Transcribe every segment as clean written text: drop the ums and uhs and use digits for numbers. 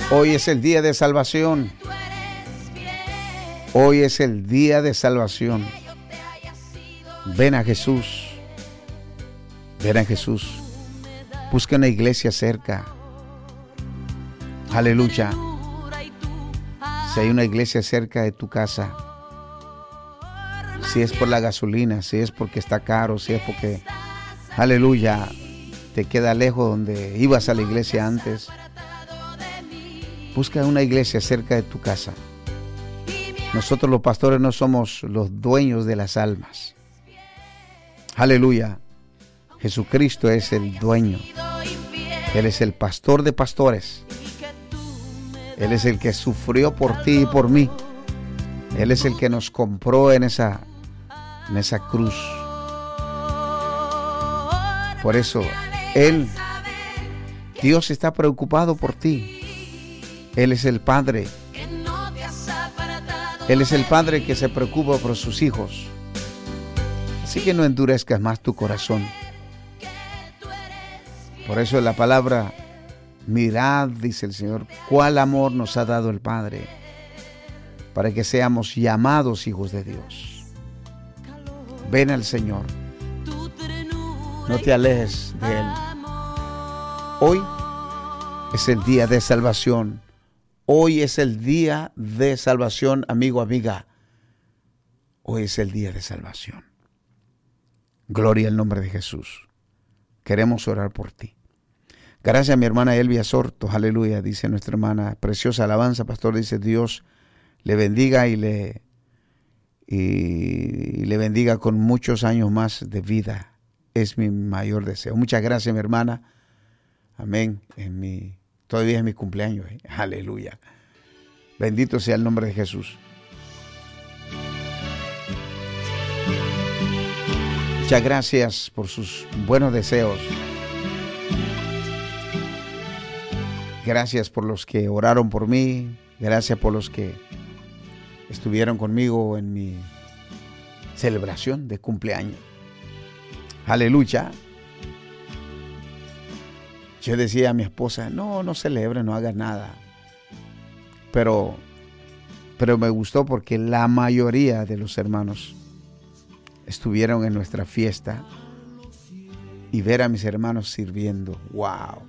Hoy es el día de salvación. Hoy es el día de salvación. Ven a Jesús. Ven a Jesús. Busca una iglesia cerca. Aleluya. Si hay una iglesia cerca de tu casa, si es por la gasolina, si es porque está caro, si es porque, aleluya, te queda lejos donde ibas a la iglesia antes, busca una iglesia cerca de tu casa. Nosotros los pastores no somos los dueños de las almas. Aleluya. Jesucristo es el dueño. Él es el pastor de pastores. Él es el que sufrió por ti y por mí. Él es el que nos compró en esa cruz. Por eso, Dios está preocupado por ti. Él es el Padre. Él es el Padre que se preocupa por sus hijos. Así que no endurezcas más tu corazón. Por eso la palabra, mirad, dice el Señor, cuál amor nos ha dado el Padre, para que seamos llamados hijos de Dios. Ven al Señor. No te alejes de Él. Hoy es el día de salvación. Hoy es el día de salvación, amigo, amiga. Hoy es el día de salvación. Gloria al nombre de Jesús. Queremos orar por ti. Gracias a mi hermana Elvia Sorto, aleluya, dice nuestra hermana. Preciosa alabanza, pastor, dice Dios le bendiga y le bendiga con muchos años más de vida. Es mi mayor deseo. Muchas gracias, mi hermana. Amén. Todavía es mi cumpleaños. Aleluya. Bendito sea el nombre de Jesús. Muchas gracias por sus buenos deseos. Gracias por los que oraron por mí. Gracias por los que estuvieron conmigo en mi celebración de cumpleaños. Aleluya. Yo decía a mi esposa, no celebre, no haga nada. Pero me gustó porque la mayoría de los hermanos estuvieron en nuestra fiesta y ver a mis hermanos sirviendo. ¡Wow!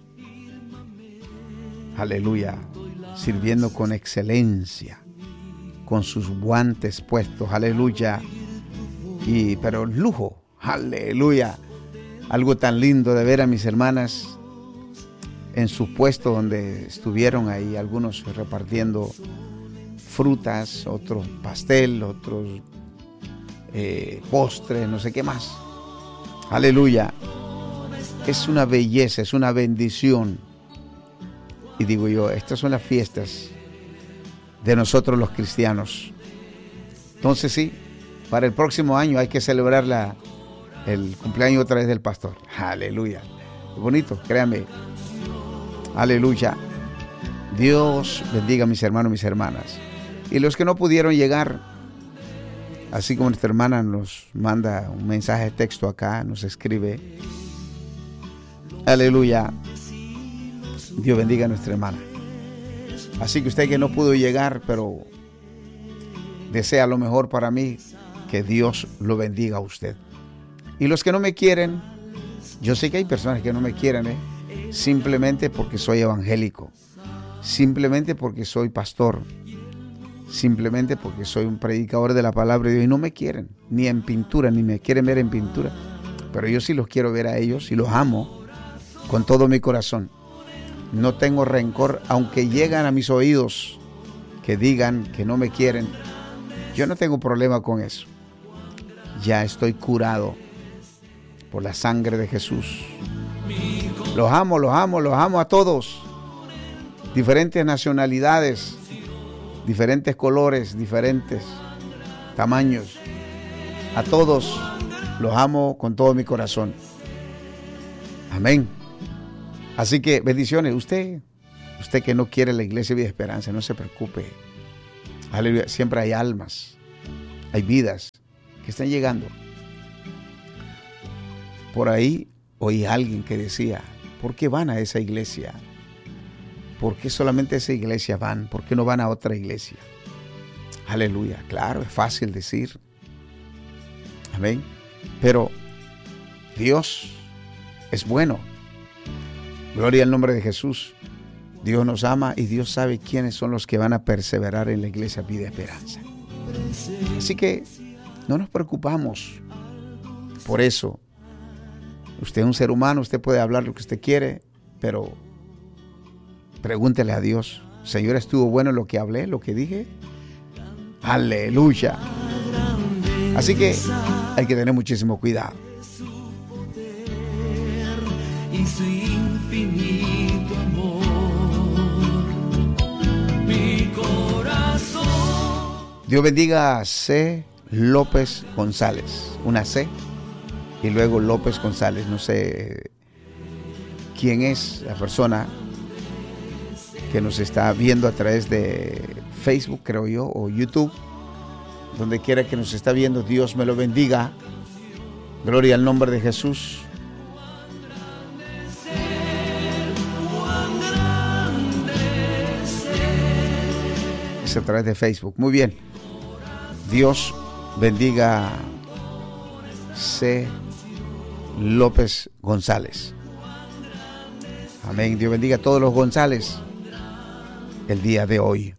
Aleluya. Sirviendo con excelencia, con sus guantes puestos. Aleluya. Pero lujo. Aleluya. Algo tan lindo de ver a mis hermanas en su puesto donde estuvieron ahí, algunos repartiendo frutas, otros pastel, otros postres, no sé qué más. Aleluya. Es una belleza, es una bendición. Y digo yo, estas son las fiestas de nosotros los cristianos. Entonces sí, para el próximo año hay que celebrar el cumpleaños otra vez del pastor. Aleluya. Bonito, créanme. Aleluya. Dios bendiga a mis hermanos y mis hermanas. Y los que no pudieron llegar, así como nuestra hermana nos manda un mensaje de texto acá, nos escribe. Aleluya. Dios bendiga a nuestra hermana. Así que usted que no pudo llegar, pero desea lo mejor para mí, que Dios lo bendiga a usted. Y los que no me quieren, yo sé que hay personas que no me quieren, simplemente porque soy evangélico, simplemente porque soy pastor, simplemente porque soy un predicador de la palabra de Dios, y no me quieren, ni en pintura, ni me quieren ver en pintura. Pero yo sí los quiero ver a ellos y los amo con todo mi corazón. No tengo rencor, aunque llegan a mis oídos que digan que no me quieren. Yo no tengo problema con eso. Ya estoy curado por la sangre de Jesús. Los amo a todos. Diferentes nacionalidades, diferentes colores, diferentes tamaños. A todos los amo con todo mi corazón. Amén. Así que bendiciones. Usted que no quiere la iglesia Vida Esperanza, no se preocupe. Aleluya. Siempre hay almas, hay vidas que están llegando. Por ahí oí a alguien que decía, ¿por qué van a esa iglesia? ¿por qué solamente a esa iglesia van? ¿Por qué no van a otra iglesia? Aleluya, claro, es fácil decir. Amén. Pero Dios es bueno. Gloria al nombre de Jesús. Dios nos ama y Dios sabe quiénes son los que van a perseverar en la iglesia Vida y Esperanza. Así que no nos preocupamos por eso. Usted es un ser humano, usted puede hablar lo que usted quiere, pero pregúntele a Dios: Señor, ¿estuvo bueno lo que hablé, lo que dije? Aleluya. Así que hay que tener muchísimo cuidado. Y su infinito amor, mi corazón. Dios bendiga a C. López González. Una C y luego López González. No sé quién es la persona que nos está viendo a través de Facebook, creo yo, o YouTube. Donde quiera que nos está viendo, Dios me lo bendiga. Gloria al nombre de Jesús. Es a través de Facebook. Muy bien. Dios bendiga a C. López González. Amén. Dios bendiga a todos los González el día de hoy.